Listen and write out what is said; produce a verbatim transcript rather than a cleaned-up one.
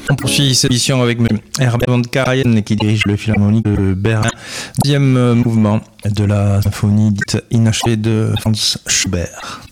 On poursuit cette émission avec Herbert von Karajan qui dirige le Philharmonique de Berlin. Deuxième mouvement de la symphonie dite inachevée de Franz Schubert.